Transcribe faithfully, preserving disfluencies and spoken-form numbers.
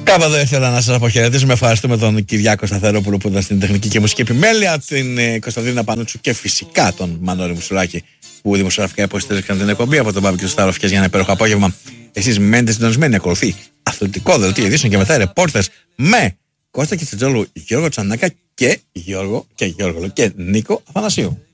Κάπου εδώ ήθελα να σας αποχαιρετήσουμε. Ευχαριστούμε τον Κυριάκο Σταθερόπουλο που ήταν στην τεχνική και μουσική επιμέλεια, την ε, Κωνσταντίνα Πανούτσου και φυσικά τον Μανώλη Μουσουλάκη που δημοσιογραφικά υποστήριξαν την εκπομπή από τον Πάπη και του Σταροφιές για ένα υπέροχο απόγευμα. Εσείς μένετε συντονισμένοι, ακολουθεί αθλητικό δελτίο ειδήσεων και μετά ρεπόρτες με Κώστα Κιτσιτζόλου, Γιώργο Τσανάκα και Γιώργο και Γιώργο και Νίκο Αθανασίου.